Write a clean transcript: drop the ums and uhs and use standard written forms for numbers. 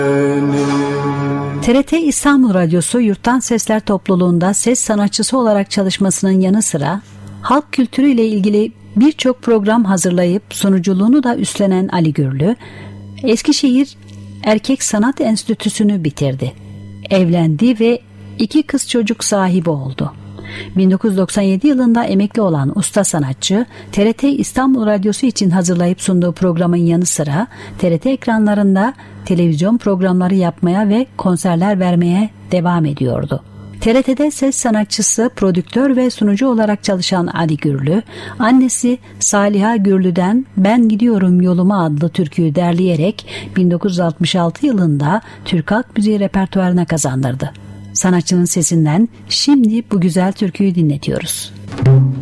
TRT İstanbul Radyosu Yurttan Sesler Topluluğu'nda ses sanatçısı olarak çalışmasının yanı sıra halk kültürü ile ilgili birçok program hazırlayıp sunuculuğunu da üstlenen Ali Gürlü, Eskişehir Erkek Sanat Enstitüsü'nü bitirdi. Evlendi ve 2 kız çocuk sahibi oldu. 1997 yılında emekli olan usta sanatçı, TRT İstanbul Radyosu için hazırlayıp sunduğu programın yanı sıra TRT ekranlarında televizyon programları yapmaya ve konserler vermeye devam ediyordu. TRT'de ses sanatçısı, prodüktör ve sunucu olarak çalışan Ali Gürlü, annesi Saliha Gürlü'den "Ben Gidiyorum Yoluma" adlı türküyü derleyerek 1966 yılında Türk halk müziği repertuarına kazandırdı. Sanatçının sesinden şimdi bu güzel türküyü dinletiyoruz.